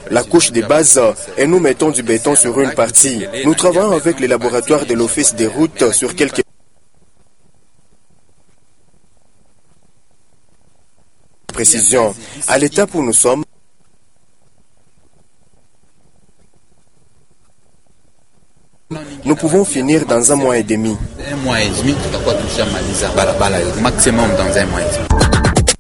la couche de base et nous mettons du béton sur une partie. Nous travaillons avec les laboratoires de l'Office des routes sur quelques précisions. À l'étape où nous sommes, nous pouvons finir dans 1 mois et demi. 1 mois et demi, tutakuwa tushamaliza barabara yote, maximum dans 1 mois et demi.